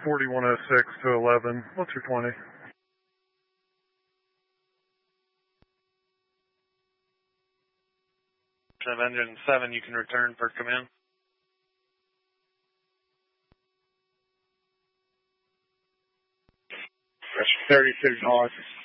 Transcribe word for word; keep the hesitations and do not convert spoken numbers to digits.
forty-one oh six to eleven. What's your twenty? Of engine seven, you can return for command. That's thirty-six North.